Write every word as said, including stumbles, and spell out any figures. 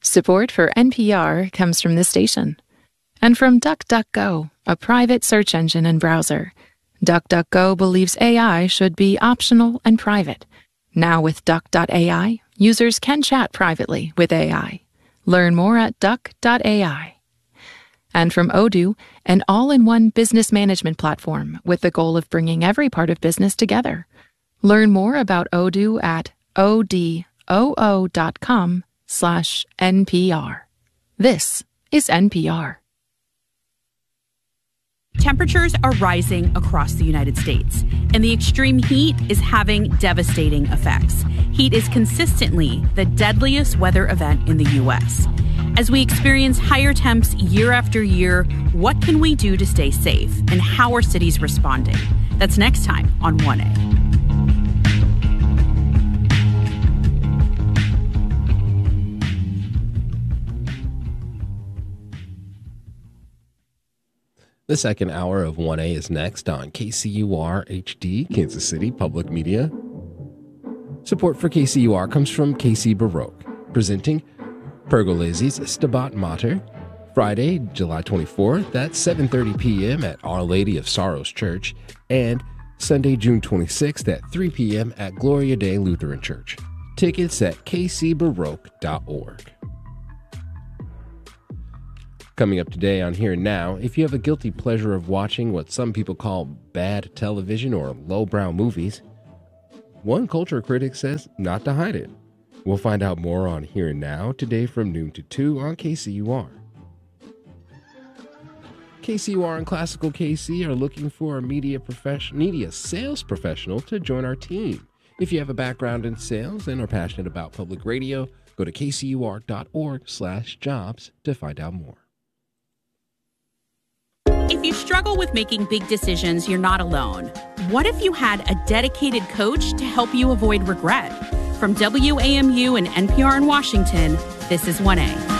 Support for N P R comes from this station. And from DuckDuckGo, a private search engine and browser. DuckDuckGo believes A I should be optional and private. Now with Duck dot A I, users can chat privately with A I. Learn more at Duck dot A I. And from Odoo, an all-in-one business management platform with the goal of bringing every part of business together. Learn more about Odoo at odoo dot com slash N P R. This is N P R. Temperatures are rising across the United States, and the extreme heat is having devastating effects. Heat is consistently the deadliest weather event in the U S. As we experience higher temps year after year, what can we do to stay safe, and how are cities responding? That's next time on one A. The second hour of one A is next on K C U R H D, Kansas City Public Media. Support for K C U R comes from K C Baroque, presenting Pergolesi's Stabat Mater, Friday, July twenty-fourth at seven thirty p.m. at Our Lady of Sorrows Church, and Sunday, June twenty-sixth at three p.m. at Gloria Dei Lutheran Church. Tickets at k c baroque dot org. Coming up today on Here and Now, if you have a guilty pleasure of watching what some people call bad television or lowbrow movies, one culture critic says not to hide it. We'll find out more on Here and Now today from noon to two on K C U R. K C U R and Classical K C are looking for a media profession, media sales professional to join our team. If you have a background in sales and are passionate about public radio, go to k c u r dot org slash jobs to find out more. If you struggle with making big decisions, you're not alone. What if you had a dedicated coach to help you avoid regret? From W A M U and N P R in Washington, this is one A.